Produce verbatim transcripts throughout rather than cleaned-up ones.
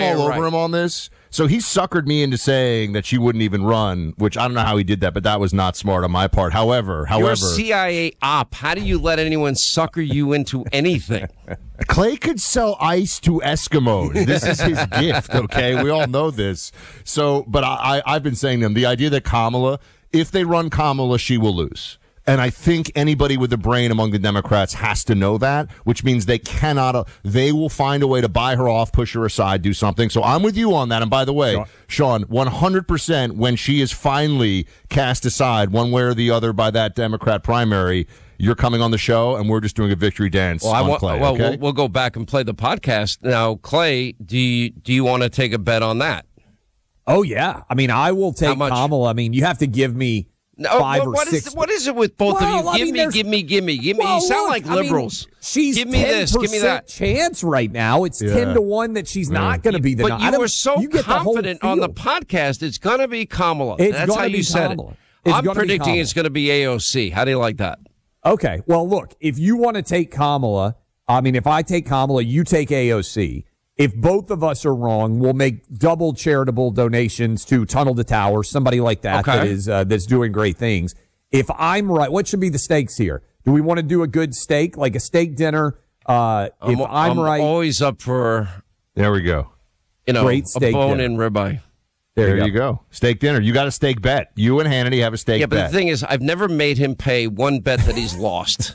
all over right. him on this. So he suckered me into saying that she wouldn't even run, which I don't know how he did that, but that was not smart on my part. However, however, you're a C I A op. How do you let anyone sucker you into anything? Clay could sell ice to Eskimos. This is his gift, okay? We all know this. So, but I, I, I've been saying to them, the idea that Kamala, if they run Kamala, she will lose. And I think anybody with a brain among the Democrats has to know that, which means they cannot, uh, they will find a way to buy her off, push her aside, do something. So I'm with you on that. And by the way, sure. Sean, one hundred percent when she is finally cast aside one way or the other by that Democrat primary, you're coming on the show and we're just doing a victory dance well, on I wa- Clay. Well, okay? we'll, we'll go back and play the podcast. Now, Clay, do you, do you want to take a bet on that? Oh, yeah. I mean, I will take Kamala. I mean, you have to give me No, five what, what or six. Is, what is it with both well, of you? I Give mean, me, give me, give me, give me. Well, you sound look, like I mean, liberals. she's give me this, give me that. Chance right now. It's yeah. ten to one that she's yeah. not going to be the. But you were so you get confident the on the podcast. It's going to be Kamala. It's That's how be you said Kamala. it. It's I'm predicting be it's going to be A O C. How do you like that? Okay. Well, look, if you want to take Kamala, I mean, if I take Kamala, you take A O C. If both of us are wrong, we'll make double charitable donations to Tunnel to Tower, somebody like that okay. that is uh, that's doing great things. If I'm right, what should be the stakes here? Do we want to do a good steak, like a steak dinner? Uh, I'm, if I'm, I'm right, always up for. There we go. You know, great steak a bone dinner. and ribeye. There, there you, you go. go. Steak dinner. You got a steak bet. You and Hannity have a steak yeah, but bet. the thing is, I've never made him pay one bet that he's lost.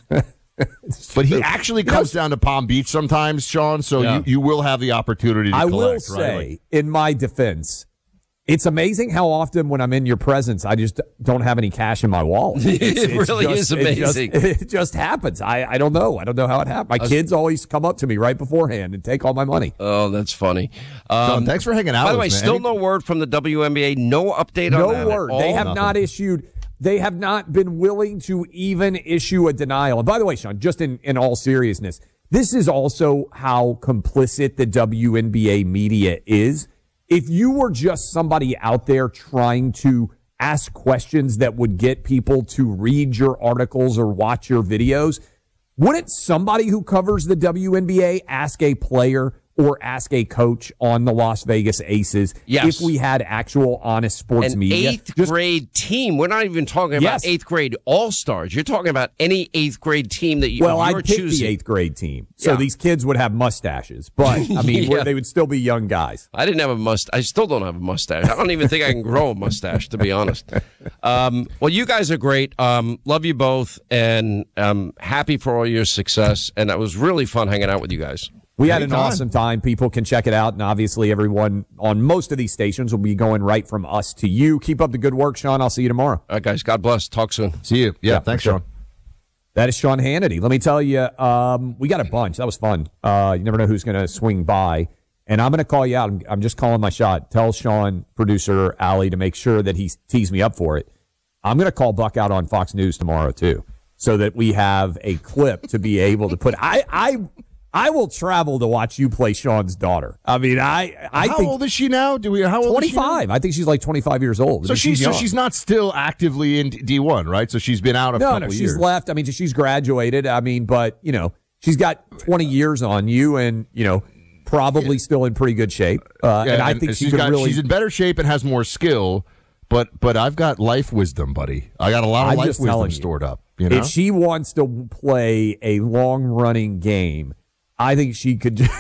But he actually comes down to Palm Beach sometimes, Sean, so yeah. you, you will have the opportunity to I collect. will say, right? in my defense, it's amazing how often when I'm in your presence, I just don't have any cash in my wallet. It's, it it's really just, is amazing. It just, it just happens. I, I don't know. I don't know how it happened. My was, kids always come up to me right beforehand and take all my money. Oh, that's funny. Um, Sean, thanks for hanging out By the with way, us, still man. no word from the W N B A. No update no on that. No word. They have Nothing. not issued. They have not been willing to even issue a denial. And by the way, Sean, just in, in all seriousness, this is also how complicit the W N B A media is. If you were just somebody out there trying to ask questions that would get people to read your articles or watch your videos, wouldn't somebody who covers the W N B A ask a player or ask a coach on the Las Vegas Aces yes. if we had actual honest sports An media? eighth Just, grade team. We're not even talking about yes. eighth grade all-stars. You're talking about any eighth grade team that you, well, you're I'd pick choosing. the eighth grade team. So Yeah. these kids would have mustaches. But, I mean, Yeah. where they would still be young guys. I didn't have a mustache. I still don't have a mustache. I don't even think I can grow a mustache, to be honest. Um, well, you guys are great. Um, love you both, and um, happy for all your success. And it was really fun hanging out with you guys. We had Anytime. an awesome time. People can check it out. And obviously, everyone on most of these stations will be going right from us to you. Keep up the good work, Sean. I'll see you tomorrow. All right, guys. God bless. Talk soon. See you. Yeah, Yeah, thanks, for sure. Sean. That is Sean Hannity. Let me tell you, um, we got a bunch. That was fun. Uh, you never know who's going to swing by. And I'm going to call you out. I'm, I'm just calling my shot. Tell Sean, producer Allie, to make sure that he tees me up for it. I'm going to call Buck out on Fox News tomorrow, too, so that we have a clip to be able to put. I, I, I will travel to watch you play Sean's daughter. I mean, I, I how think old is she now? Do we? How old is she now? twenty-five. I think she's like twenty-five years old. So I mean, she's so young. she's not still actively in D one, right? So she's been out a no, couple no, years. she's left. I mean, she's graduated. I mean, but you know, she's got twenty years on you, and you know, probably still in pretty good shape. Uh, Yeah, and I and think she she's could got, really. she's in better shape and has more skill. But but I've got life wisdom, buddy. I got a lot of I'm life just wisdom telling you, stored up. You know, if she wants to play a long running game, I think she could. Just,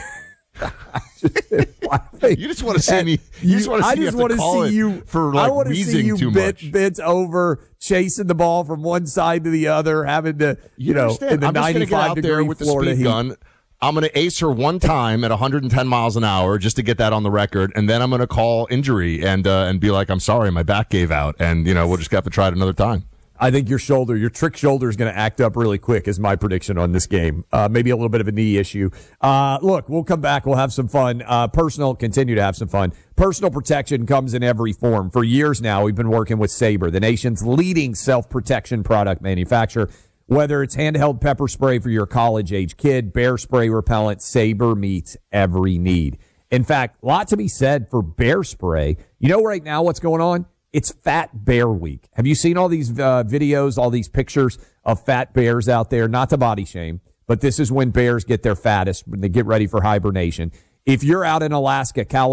you just want to see And me. You just want to see, I just want to see you for I like want to wheezing see you too bent, much. bent over, chasing the ball from one side to the other, having to, you, You know, understand? in the I'm just gonna get ninety-five out there degree with the Florida speed heat. gun. I'm going to ace her one time at one hundred ten miles an hour just to get that on the record, and then I'm going to call injury and uh, and be like, I'm sorry, my back gave out, and you know we'll just have to try it another time. I think your shoulder, your trick shoulder is going to act up really quick is my prediction on this game. Uh, maybe a little bit of a knee issue. Uh, look, we'll come back. We'll have some fun. Uh, personal, continue to have some fun. Personal protection comes in every form. For years now, we've been working with Sabre, the nation's leading self-protection product manufacturer. Whether it's handheld pepper spray for your college-age kid, bear spray repellent, Sabre meets every need. In fact, a lot to be said for bear spray. You know right now what's going on? It's Fat Bear Week. Have you seen all these uh, videos, all these pictures of fat bears out there? Not to body shame, but this is when bears get their fattest, when they get ready for hibernation. If you're out in Alaska, California,